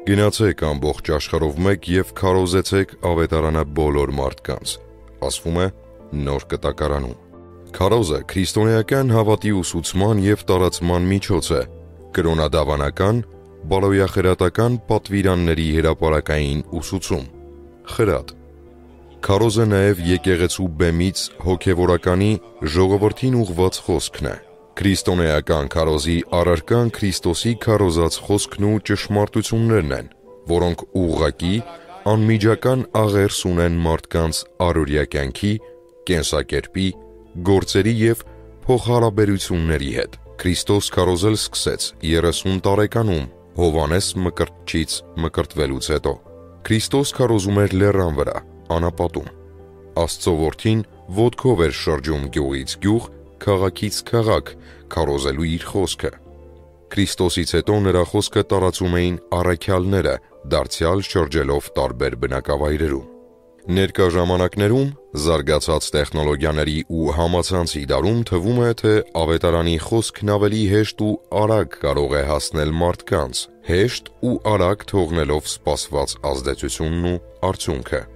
Գնացեք ամբողջ աշխարհով մեկ և քարոզեցեք ավետարանը բոլոր մարդկանց, ասվում է Նոր Կտակարանում։ Քարոզը քրիստոնեական հավատի ուսուցման և տարածման միջոց է, կրոնադավանական, բարոյախրատական պատվիրանների հրապարակային ուսուցում, խրատ։ Քարոզը նաև եկեղեցու բեմից հոգևորականի ժողովրդին ուղղված խոսքն է։ Քրիստոնեական քարոզի առարկան Քրիստոսի քարոզած խոսքն ու ճշմարտություններն են, որոնք ուղղակի, անմիջական աղերս ունեն մարդկանց առօրյա կյանքի, կենսակերպի, գործերի և փոխհարաբերությունների հետ։ Քրիստոս քարոզել սկսեց 30 տարեկանում Հովհաննես Մկրտչից մկրտվելուց հետո։ Քրիստոս քարոզում էր լեռան վրա, անապատում։ Աստծո որդին ոտքով էր շրջում գյուղից գյուղ, քաղաքից քաղաք, քարոզելու իր խոսքը։ Քրիստոսից հետո նրա խոսքը տարածում էին առաքյալները, դարձյալ շրջելով տարբեր բնակավայրերում։ Ներկա ժամանակներում զարգացած տեխնոլոգիաների ու համացանցի դարում թվում է, թե ավետարանի խոսքն ավելի հեշտ ու արագ կարող է հասնել մարդկանց, հեշտ ու արագ թողնելով սպասված ազդեցությունն ու արդյունքը։